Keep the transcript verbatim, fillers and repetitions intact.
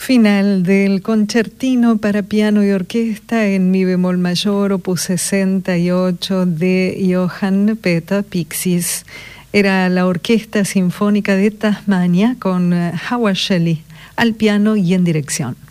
Final del concertino para piano y orquesta en mi bemol mayor, opus sesenta y ocho de Johann Peter Pixis. Era la Orquesta Sinfónica de Tasmania con Howard Shelley al piano y en dirección.